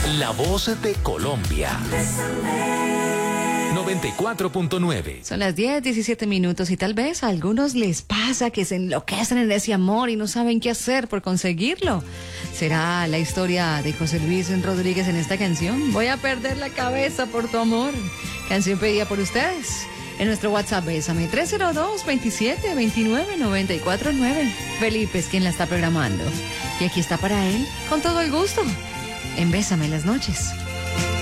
La voz de Colombia. 94.9. Son las 10:17 y tal vez a algunos les pasa que se enloquecen en ese amor y no saben qué hacer por conseguirlo. ¿Será la historia de José Luis Rodríguez en esta canción? Voy a perder la cabeza por tu amor. Canción pedida por ustedes. En nuestro WhatsApp, Bésame 302-2729-949. Felipe es quien la está programando. Y aquí está para él, con todo el gusto, en Bésame las noches.